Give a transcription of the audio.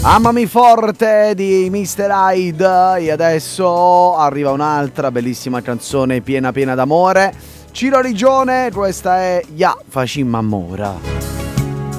Amami forte di Mr. Hyde. E adesso arriva un'altra bellissima canzone piena d'amore. Ciro Rigione, questa è Ya Facimmo Ammora.